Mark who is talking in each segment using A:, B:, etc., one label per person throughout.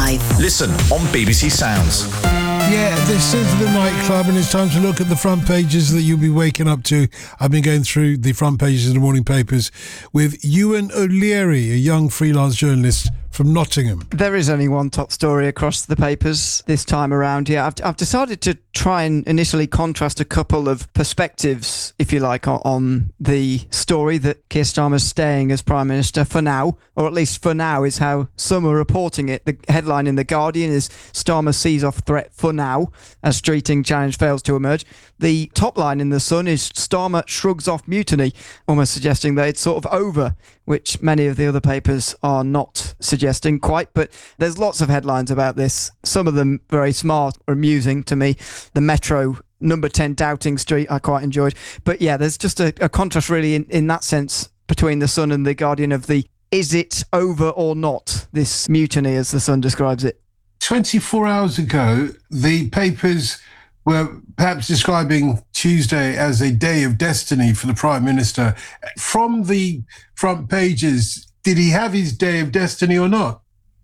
A: live.
B: Listen on BBC Sounds.
C: Yeah, this is the nightclub, and it's time to look at the front pages that you'll be waking up to. I've been going through the front pages of the morning papers with Ewan O'Leary, a young freelance journalist from Nottingham.
D: There is only one top story across the papers this time around. Yeah, I've decided to try and initially contrast a couple of perspectives, if you like, on the story that Keir Starmer's staying as Prime Minister for now, or at least for now is how some are reporting it. The headline in The Guardian is Starmer sees off threat for now as Streeting challenge fails to emerge. The top line in The Sun is Starmer shrugs off mutiny, almost suggesting that it's sort of over, which many of the other papers are not suggesting quite. But there's lots of headlines about this, some of them very smart or amusing to me. The Metro number 10 Downing Street I quite enjoyed. But yeah, there's just a contrast really in that sense between The Sun and The Guardian of the is it over or not, this mutiny as The Sun describes it.
C: 24 hours ago, the papers were perhaps describing Tuesday as a day of destiny for the Prime Minister. From the front pages, did he have his day of destiny or not?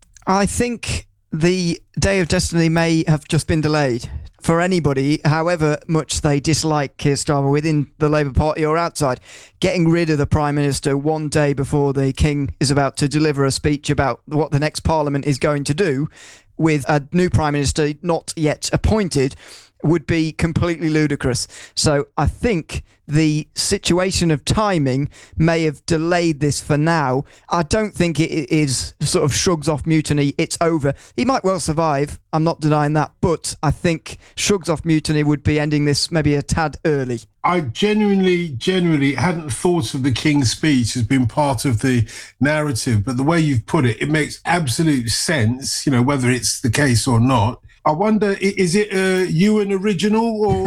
D: I think the day of destiny may have just been delayed. For anybody, however much they dislike Keir Starmer within the Labour Party or outside, getting rid of the Prime Minister one day before the King is about to deliver a speech about what the next Parliament is going to do, with a new Prime Minister not yet appointed, would be completely ludicrous. So I think the situation of timing may have delayed this for now. I don't think it is sort of shrugs off mutiny, it's over. He might well survive, I'm not denying that, but I think shrugs off mutiny would be ending this maybe a tad early.
C: I genuinely hadn't thought of the King's speech as being part of the narrative, but the way you've put it, it makes absolute sense, whether it's the case or not. I wonder, is it a Ewan original or...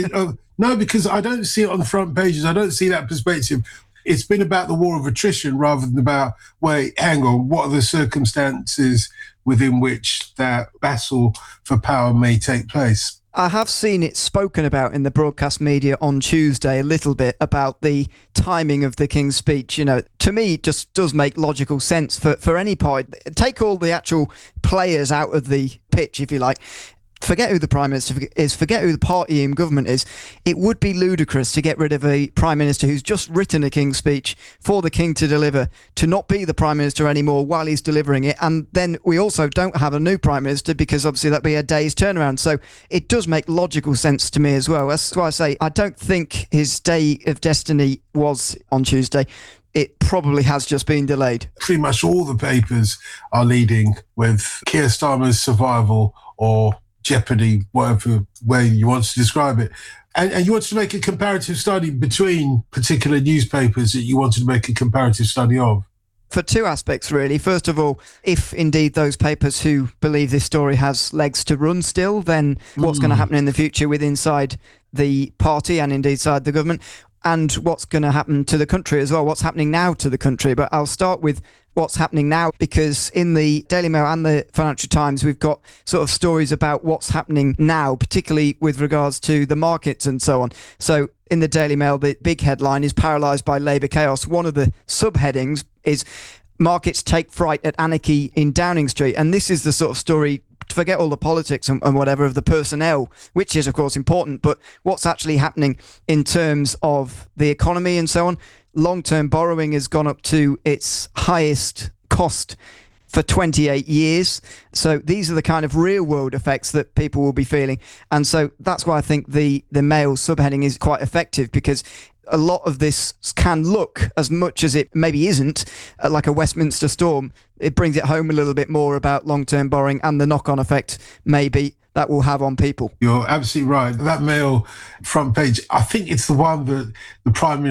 C: No, because I don't see it on the front pages. I don't see that perspective. It's been about the war of attrition rather than about, wait, hang on, what are the circumstances within which that battle for power may take place?
D: I have seen it spoken about in the broadcast media on Tuesday a little bit about the timing of the King's speech. To me, it just does make logical sense for any party. Take all the actual players out of the pitch, if you like. Forget who the Prime Minister is, forget who the party in government is. It would be ludicrous to get rid of a Prime Minister who's just written a King's speech for the King to deliver, to not be the Prime Minister anymore while he's delivering it. And then we also don't have a new Prime Minister because obviously that'd be a day's turnaround. So it does make logical sense to me as well. That's why I say I don't think his day of destiny was on Tuesday. It probably has just been delayed.
C: Pretty much all the papers are leading with Keir Starmer's survival or jeopardy, whatever way you want to describe it. And you wanted to make a comparative study between particular newspapers that you wanted to make a comparative study of.
D: For two aspects, really. First of all, if indeed those papers who believe this story has legs to run still, then what's going to happen in the future with inside the party and indeed inside the government, and what's going to happen to the country as well, what's happening now to the country. But I'll start with what's happening now, because in the Daily Mail and the Financial Times, we've got sort of stories about what's happening now, particularly with regards to the markets and so on. So in the Daily Mail, the big headline is Paralysed by Labour Chaos. One of the subheadings is Markets Take Fright at Anarchy in Downing Street. And this is the sort of story, forget all the politics and whatever of the personnel, which is of course important, but what's actually happening in terms of the economy and so on. Long-term borrowing has gone up to its highest cost for 28 years. So these are the kind of real-world effects that people will be feeling. And so that's why I think the Mail subheading is quite effective, because a lot of this can look, as much as it maybe isn't, like a Westminster storm. It brings it home a little bit more about long-term borrowing and the knock-on effect maybe that will have on people.
C: You're absolutely right. That Mail front page, I think it's the one that the Prime Minister